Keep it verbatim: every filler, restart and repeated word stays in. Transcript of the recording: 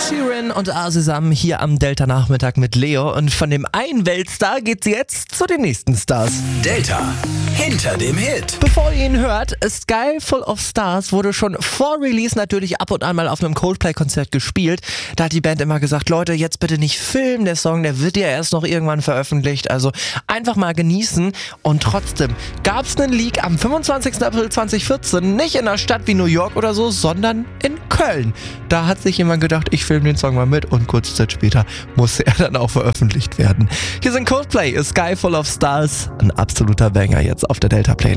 Sheeran und A zusammen hier am Delta-Nachmittag mit Leo. Und von dem einen Weltstar geht's jetzt zu den nächsten Stars. Delta hinter dem Hit. Bevor ihr ihn hört, Sky Full of Stars wurde schon vor Release natürlich ab und an mal auf einem Coldplay-Konzert gespielt. Da hat die Band immer gesagt, Leute, jetzt bitte nicht filmen, der Song, der wird ja erst noch irgendwann veröffentlicht. Also einfach mal genießen. Und trotzdem gab es einen Leak am fünfundzwanzigsten April zweitausendvierzehn, nicht in einer Stadt wie New York oder so, sondern in Köln. Da hat sich jemand gedacht, ich filme den Song mal mit und kurze Zeit später musste er dann auch veröffentlicht werden. Hier sind Coldplay, A Sky Full of Stars, ein absoluter Banger jetzt auf der Delta Playlist.